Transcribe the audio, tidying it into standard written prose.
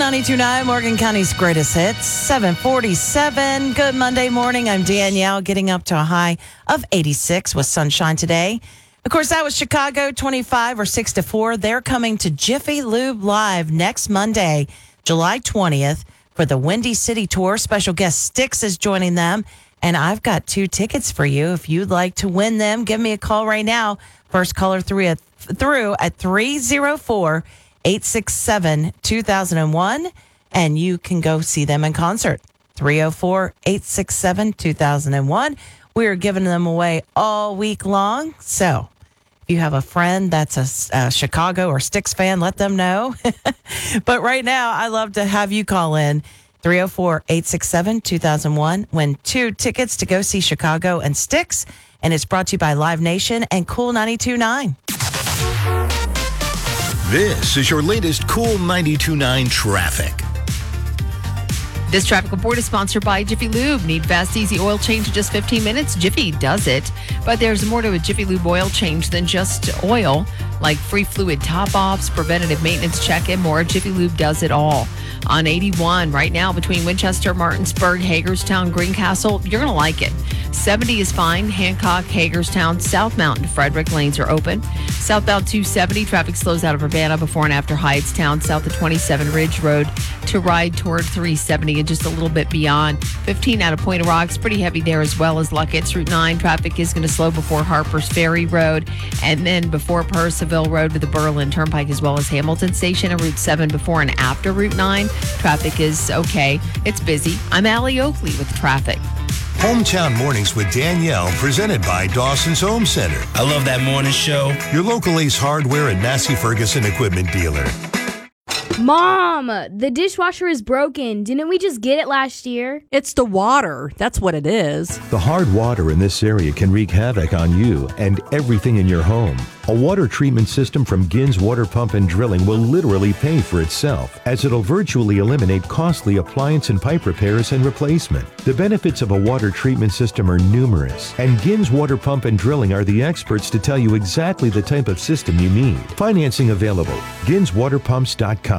92.9, Morgan County's greatest hits, 747. Good Monday morning. I'm Danielle, getting up to a high of 86 with sunshine today. Of course, that was Chicago 25 or 6-4. They're coming to Jiffy Lube Live next Monday, July 20th for the Windy City Tour. Special guest Styx is joining them. And I've got 2 tickets for you. If you'd like to win them, give me a call right now. First caller through at 304-867-2001. And you can go see them in concert. 304-867-2001. We are giving them away all week long. So if you have a friend that's a Chicago or Styx fan, let them know. But right now, I love to have you call in. 304-867-2001. Win 2 tickets to go see Chicago and Styx. And it's brought to you by Live Nation and Cool 92.9. This is your latest Cool 92.9 traffic. This traffic report is sponsored by Jiffy Lube. Need fast, easy oil change in just 15 minutes? Jiffy does it. But there's more to a Jiffy Lube oil change than just oil, like free fluid top-offs, preventative maintenance check, and more. Jiffy Lube does it all. On 81 right now between Winchester, Martinsburg, Hagerstown, Greencastle, you're going to like it. 70 is fine. Hancock, Hagerstown, South Mountain to Frederick lanes are open. Southbound 270, traffic slows out of Urbana before and after Hydestown, south of 27 Ridge Road to ride toward 370 and just a little bit beyond. 15 out of Point of Rocks, pretty heavy there as well as Luckett's. Route 9 traffic is going to slow before Harper's Ferry Road and then before Purcellville Road to the Berlin Turnpike as well as Hamilton Station, and Route 7 before and after Route 9. Traffic is okay. It's busy. I'm Allie Oakley with traffic. Hometown Mornings with Danielle, presented by Dawson's Home Center. I love that morning show. Your local Ace Hardware and Massey Ferguson equipment dealer. Mom, the dishwasher is broken. Didn't we just get it last year? It's the water. That's what it is. The hard water in this area can wreak havoc on you and everything in your home. A water treatment system from Gins Water Pump and Drilling will literally pay for itself, as it'll virtually eliminate costly appliance and pipe repairs and replacement. The benefits of a water treatment system are numerous, and Gins Water Pump and Drilling are the experts to tell you exactly the type of system you need. Financing available. GinsWaterPumps.com.